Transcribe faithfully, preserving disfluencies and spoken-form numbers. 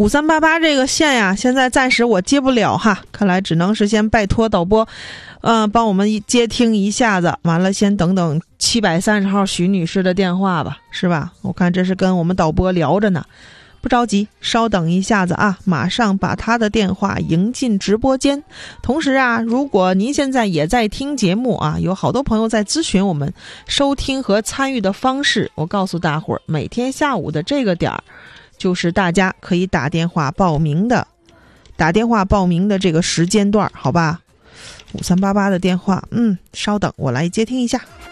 五三八八这个线呀，现在暂时我接不了哈，看来只能是先拜托导播，呃，帮我们接听一下子，完了先等等七百三十号许女士的电话吧，是吧？我看这是跟我们导播聊着呢，不着急，稍等一下子啊，马上把她的电话迎进直播间。同时啊，如果您现在也在听节目啊，有好多朋友在咨询我们收听和参与的方式，我告诉大伙儿，每天下午的这个点儿。就是大家可以打电话报名的，打电话报名的这个时间段，好吧？五三八八的电话，嗯，稍等，我来接听一下。